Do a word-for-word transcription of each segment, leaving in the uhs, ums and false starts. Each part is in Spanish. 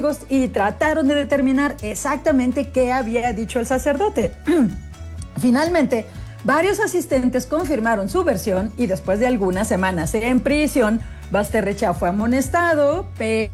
testigos y trataron de determinar exactamente qué había dicho el sacerdote. Finalmente, varios asistentes confirmaron su versión y después de algunas semanas en prisión, Basterrechea fue amonestado,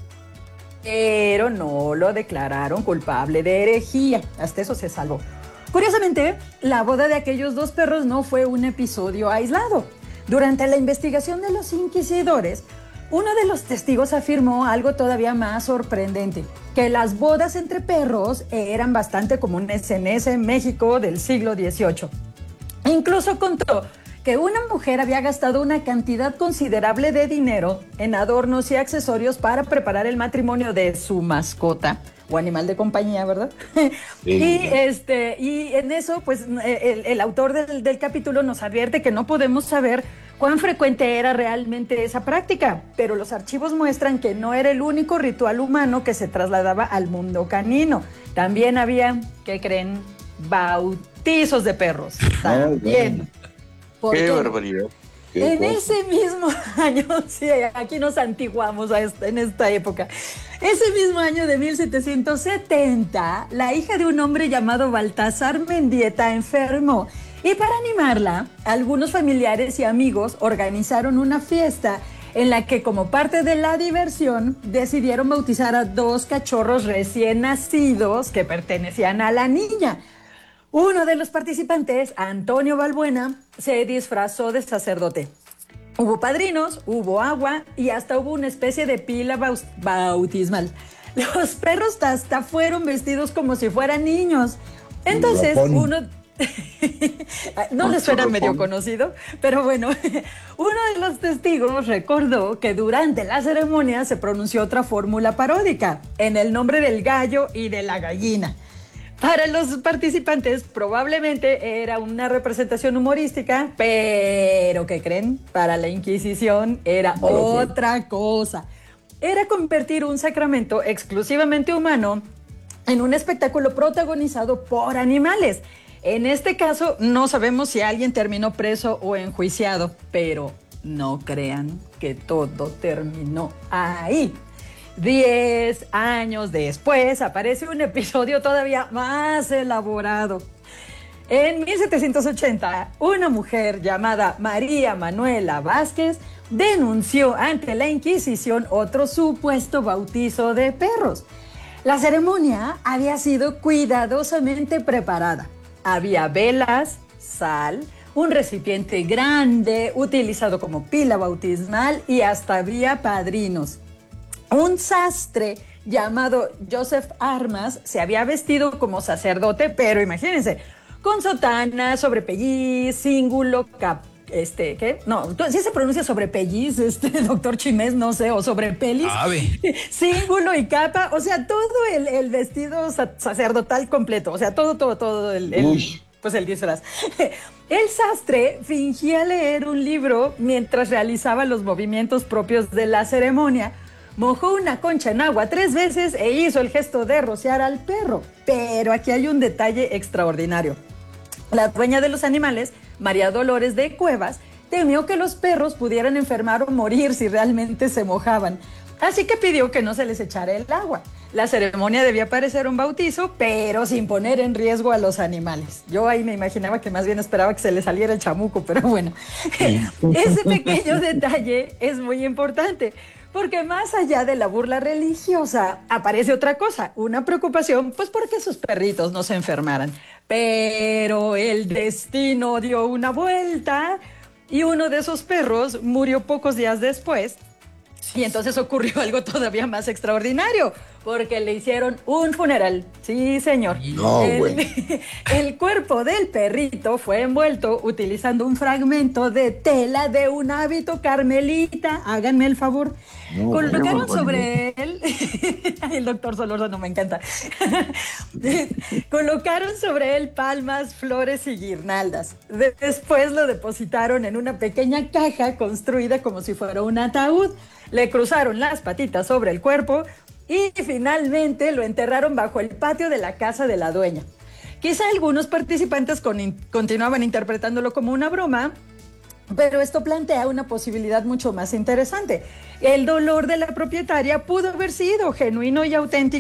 pero no lo declararon culpable de herejía. Hasta eso se salvó. Curiosamente, la boda de aquellos dos perros no fue un episodio aislado. Durante la investigación de los inquisidores, uno de los testigos afirmó algo todavía más sorprendente, que las bodas entre perros eran bastante comunes en ese México del siglo dieciocho. Incluso contó que una mujer había gastado una cantidad considerable de dinero en adornos y accesorios para preparar el matrimonio de su mascota o animal de compañía, ¿verdad? Sí. y, este, y en eso, pues, el, el autor del, del capítulo nos advierte que no podemos saber cuán frecuente era realmente esa práctica, pero los archivos muestran que no era el único ritual humano que se trasladaba al mundo canino. También había, ¿qué creen? Bautizos de perros. También. Qué barbaridad. Qué en cosa. Ese mismo año, sí, aquí nos antiguamos a esta, en esta época. Ese mismo año de mil setecientos setenta, la hija de un hombre llamado Baltasar Mendieta enfermó. Y para animarla, algunos familiares y amigos organizaron una fiesta en la que, como parte de la diversión, decidieron bautizar a dos cachorros recién nacidos que pertenecían a la niña. Uno de los participantes, Antonio Balbuena, se disfrazó de sacerdote. Hubo padrinos, hubo agua y hasta hubo una especie de pila bautismal. Los perros hasta fueron vestidos como si fueran niños. Entonces, uno... no les suena medio conocido, pero bueno, uno de los testigos recordó que durante la ceremonia se pronunció otra fórmula paródica en el nombre del gallo y de la gallina. Para los participantes probablemente era una representación humorística, pero ¿qué creen? Para la Inquisición era otra cosa. Era convertir un sacramento exclusivamente humano en un espectáculo protagonizado por animales. En este caso, no sabemos si alguien terminó preso o enjuiciado, pero no crean que todo terminó ahí. Diez años después aparece un episodio todavía más elaborado. En mil setecientos ochenta, una mujer llamada María Manuela Vázquez denunció ante la Inquisición otro supuesto bautizo de perros. La ceremonia había sido cuidadosamente preparada. Había velas, sal, un recipiente grande utilizado como pila bautismal y hasta había padrinos. Un sastre llamado Joseph Armas se había vestido como sacerdote, pero imagínense, con sotana, sobrepelliz, cíngulo, cap, este, ¿qué? No, sí se pronuncia sobrepelliz, este, doctor Chimés, no sé, o sobrepelis. Ave. Cíngulo y capa, o sea, todo el, el vestido sacerdotal completo, o sea, todo, todo, todo el, el pues el disfraz. El sastre fingía leer un libro mientras realizaba los movimientos propios de la ceremonia. Mojó una concha en agua tres veces e hizo el gesto de rociar al perro. Pero aquí hay un detalle extraordinario. La dueña de los animales, María Dolores de Cuevas, temió que los perros pudieran enfermar o morir si realmente se mojaban. Así que pidió que no se les echara el agua. La ceremonia debía parecer un bautizo, pero sin poner en riesgo a los animales. Yo ahí me imaginaba que más bien esperaba que se les saliera el chamuco, pero bueno. Ese pequeño detalle es muy importante. Porque más allá de la burla religiosa, aparece otra cosa, una preocupación, pues porque sus perritos no se enfermaran. Pero el destino dio una vuelta y uno de esos perros murió pocos días después. Y entonces ocurrió algo todavía más extraordinario, porque le hicieron un funeral. Sí, señor. No, el, bueno. el cuerpo del perrito fue envuelto utilizando un fragmento de tela de un hábito carmelita. Háganme el favor. No, Colocaron no, sobre no. él... El doctor Solórzano me encanta. Colocaron sobre él palmas, flores y guirnaldas. Después lo depositaron en una pequeña caja construida como si fuera un ataúd. Le cruzaron las patitas sobre el cuerpo y finalmente lo enterraron bajo el patio de la casa de la dueña. Quizá algunos participantes con in- continuaban interpretándolo como una broma, pero esto plantea una posibilidad mucho más interesante. El dolor de la propietaria pudo haber sido genuino y auténtico